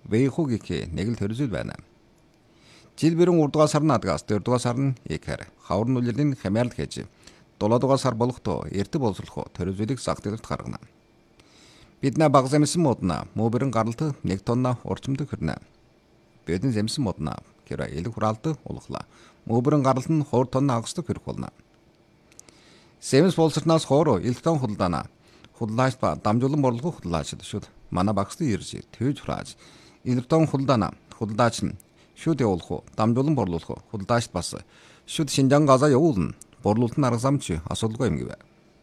Вэйхугики нэг л төрөзөл байна. Жил бүрэн 3 дугаар сар нь адгаас 4 дугаар сар нь икэр хавар нүлэрийн хямрал хийж 7 дугаар сар болохдоо эртэ боловсруулах төрөзөлийг зах дэлгт гаргана. Бидний баг земсэн модна мөбөрн гаралт 1 тонна орчимд хүрнэ. Бидний земсэн модна кера элэг хураалт улглаа. Мөбөрн гаралт нь 2 тонна агсд хүрэх болно. Земс боловсрнаас хоороо элтон худалдаана. Худалдаач ба дамжуулан борлого худалдаачид шүд манай багсд ирж төвж хурааж элтон худалдаана. Худалдаач нь шүд явуулах, дамжуулан борлуулах, худалдаач бас шүд Шинжаан газаа явуулна. Борлуулалтын арга замч асуудалгүй юм гэв.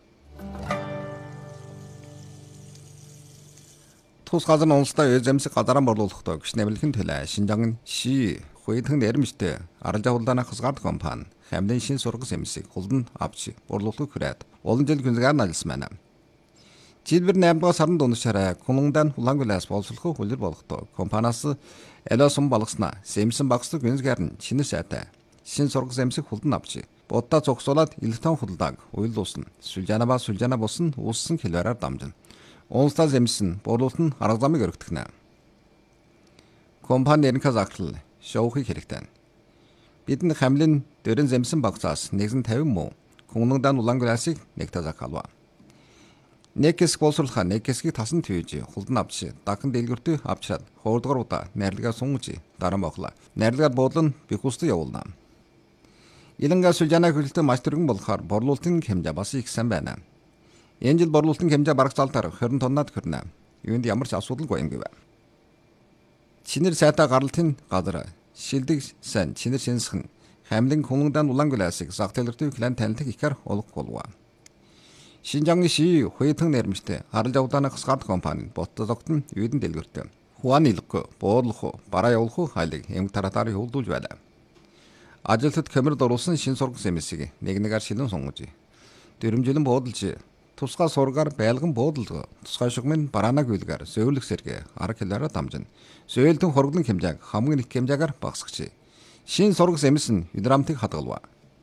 Тус газар нь улстай земсэг газараа борлуулахдаа гүш нэмэлхэн төлөө Шинжаан ши хуйдхан нэрмжтэй аралжаа худалдааны хасгаар компани хамлын шин сургас земсэг хулдан авч борлуулах хүрээд олон жил гүнзгаар налсан байна. Жилбэр 8 дугаар сард уншаарай Кунундан Улаангүлээс боловсруулах хүлэр болохдоо компаниас элосон болгоснаа земсэн багсдаг гүнзгаар нь шинэ сайтай шин сургас земсэг хулдан авч боддоо зогсоолоод электон худалдааг уйлуулсан. Сүлжаана босон ууссан хэлбэрээр дамжина. Онстаа земсэн борлуулалт нь арга замыг өргөдгөнэ. Компани нэрнээс агтл шоухыг хэрэгтэй. Бидний хамлын дөрөн земсэн багцаас 150 муу Кунундан Улаангүлээсийг нэг тазак алва. Нэг хэсэг боловсруулах нэг хэсгийг тасан төвж хулдан авч дахин дэлгүртөө авчраад 2 дугаар удаа найрлагаар сунгаж дараа мохлоо. Найрлагаар буудлан бихүстэ явуулна. Илэнгээ сүлжаана хөлтө маш түргэн болохоор борлуулалтын хэмжээ бас их сайн байна. Энэ жил борлуулалтын хэмжээ бараг залтаар 20 тоннад хүрнэ. Юунд ямар ч асуудалгүй юм гэв. Чинэр сайтай гаралтын газар шилдэг сайн чинэр шинсхэн хамлын Кунундан Улаангүлээсийг зах дэлгэртөө клан танилтыг ихэр олох болов. Шинжаан ши хуйдхан нэрмжтэй аралжаа худалдааны хасгаар компани боттозогтон юудын дэлгэртөө хуан илгэх, буудлах, бараа явуулах хайлыг эм таратаар явуулж байна. Ажилтнууд камерад оруулсан шин сургас эмэсийг нэгээр шилэн сунгаж дөрөмжлөн буудалж тусгай сургаар байлган буудалж тусгай шугамын бараанаг үйлгээр сөөлөх сэргэ арга хэлээрээ дамжина. Сөөлтөн хорглон хэмжээг хамгийн их хэмжээгээр багасгаж шин сургас эмэс нь гидрамтыг хадгалва.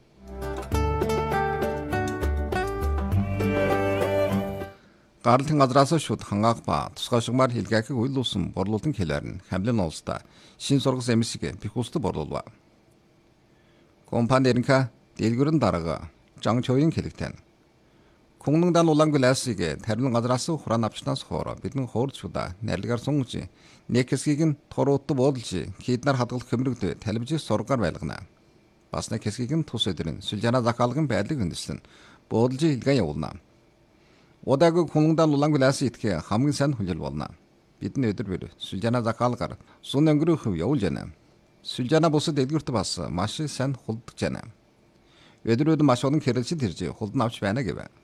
Гаралтын газраас шууд хангаах ба тусгай шугамар хилгээхийг уйлуулсан борлуулалтын хэлээр нь хамлын улстай шин сургас эмэсийг бихүстэ борлуулва. Компани нэрнээ дэлгүрэн дарга Жан Чоён хэлэгтэн. Кунундан Улаангүлээсийг тарилан газраас хураан авчнаас хоороо бидний хуурд шуда найрлагаар сунгаж нэг хэсгийг нь туруутд буудалж хиднаар хадгалах хөмрөгд талбиж сургаар байлгана. Бас нэг хэсгийг нь тус өдрийн сүлжаана захаалгын байдлыг хөндөслөн буудалж илгэн явуулна. Удааг Кунундан Улаангүлээс итгэе хамгийн сайн хүлээл болно. Бидний өдөр бүр сүлжаана захаалгаар сун өнгөрөх явуулж байна. Сүлжаана бусад дэлгүрт бас маш сайн хулдаж байна. Өдрүүд маш олон хэрэглэжид ирж хулдан авч байна гэв.